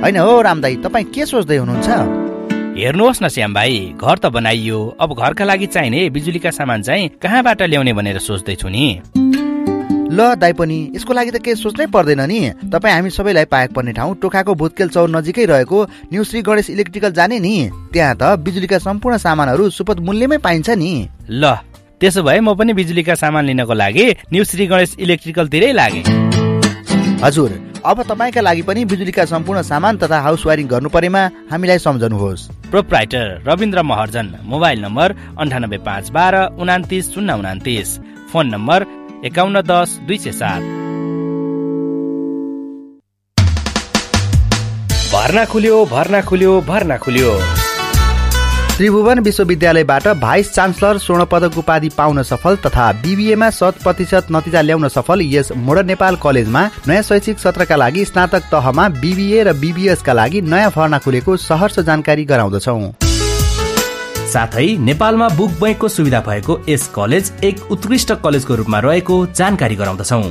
हैन हो रामदाई, तपाईँ के सोच्दै हुनुहुन्छ? हेर्नुहोस् न श्याम भाइ, घर त बनाइयो, अब घरका लागि चाहिने बिजुलीका सामान चाहिँ कहाँबाट ल्याउने भनेर सोच्दैछु नि। ल दाइ पनि यसको लागि त केही सोच्नै पर्दैन नि। तपाईँ हामी सबैलाई पाएक पर्ने ठाउँ टोखाको भुतकेल चौर नजिकै रहेको न्यू श्री गणेश इलेक्ट्रिकल जाने नि। त्यहाँ त बिजुलीका सम्पूर्ण सामानहरू सुपथ मूल्यमै पाइन्छ नि। ल त्यसो भए म पनि बिजुलीका सामान लिनको लागि न्यू श्री गणेश इलेक्ट्रिकलतिरै लागे। हजुर, अब तपाईँका लागि पनि बिजुलीका सम्पूर्ण सामान तथा हाउस वायरिङ गर्नु परेमा हामीलाई सम्झनुहोस्। Proprietor Rabindra Maharjan, mobile number 98512 29 phone number 5110-207। भर्ना खुल्यो। त्रिभुवन विश्वविद्यालयबाट भाइस चान्सलर स्वर्ण पदक उपाधि पाउन सफल तथा बीबीएमा 100% नतिजा ल्याउन सफल यस मोडर्न नेपाल कलेजमा नयाँ शैक्षिक सत्रका लागि स्नातक तहमा बीबीए र बीबीएस का लागि नयाँ भर्ना खुलेको सहर्ष जानकारी गराउँदछौँ। साथै नेपालमा बुक बैंकको सुविधा भएको यस कलेज एक उत्कृष्ट कलेजको रूपमा रहेको जानकारी गराउँदछौँ।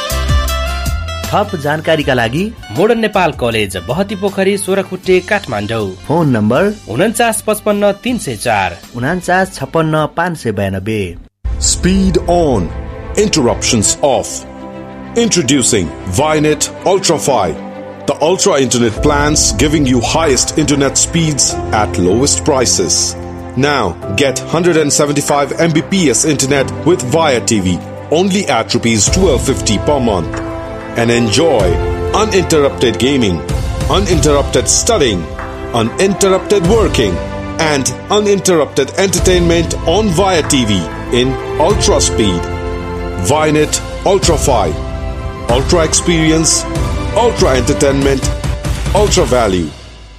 थप जानकारीका लागि मोडर्न नेपाल कलेज, बहती पोखरी, सोरखुट्टे, Kathmandu. Phone number 4955 304 4956 592। Speed on, interruptions off. Introducing Vinet Ultra-Fi, the ultra internet plans giving you highest internet speeds at lowest prices. Now get 175 Mbps internet with Via TV only at ₹1250 per month. And enjoy uninterrupted gaming, uninterrupted studying, uninterrupted working, and uninterrupted entertainment on Via TV in ultra speed. Vinet Ultra-Fi, ultra experience, ultra entertainment, ultra value.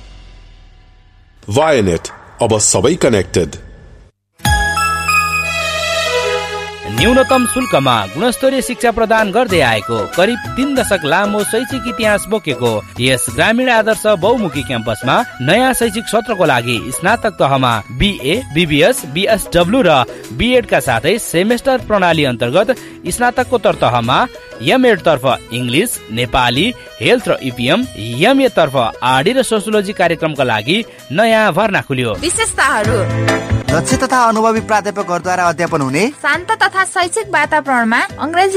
Vianet, अब सबै connected. न्यूनतम शुल्कमा गुणस्तरीय शिक्षा प्रदान गर्दै आएको करिब 3 दशक लामो शैक्षिक इतिहास बोकेको यस ग्रामीण आदर्श बहुमुखी क्याम्पसमा नयाँ शैक्षिक सत्रको लागि स्नातक तहमा बीए, बीबीएस, बीएसडब्ल्यू र बीएड का साथै सेमेस्टर प्रणाली अन्तर्गत स्नातकोत्तर तहमा एमएड तर्फ इंग्लिश, नेपाली, हेल्थ र इपीएम, एमए तर्फ आरडी र सोसियोलोजी कार्यक्रमका लागि नयाँ भर्ना खुल्यो। विशेषताहरू: दक्ष तथा अनुभवी प्राध्यापकहरूद्वारा अध्यापन हुने, शान्त तथा शैक्षिक वातावरणमा अंग्रेजी